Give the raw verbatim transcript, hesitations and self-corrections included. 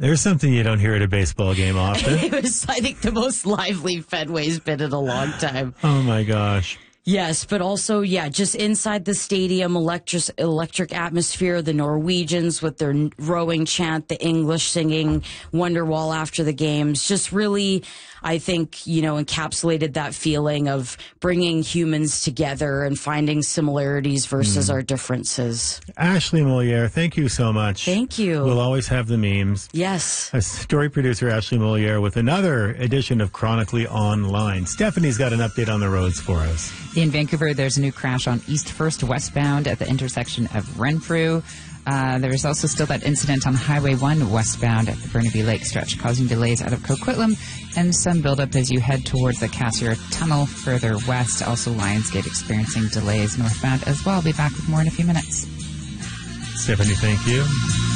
There's something you don't hear at a baseball game often. It was, I think, the most lively Fenway's been in a long time. Oh, my gosh. Yes, but also, yeah, just inside the stadium, electric, electric atmosphere, the Norwegians with their rowing chant, the English singing Wonderwall after the games, just really, I think, you know, encapsulated that feeling of bringing humans together and finding similarities versus mm. our differences. Ashley Moliere, thank you so much. Thank you. We'll always have the memes. Yes. A story producer, Ashley Moliere, with another edition of Chronically Online. Stephanie's got an update on the roads for us. In Vancouver, there's a new crash on East First westbound at the intersection of Renfrew. Uh, there is also still that incident on Highway one westbound at the Burnaby Lake stretch, causing delays out of Coquitlam and some buildup as you head towards the Cassiar Tunnel further west. Also, Lionsgate experiencing delays northbound as well. I'll be back with more in a few minutes. Stephanie, thank you.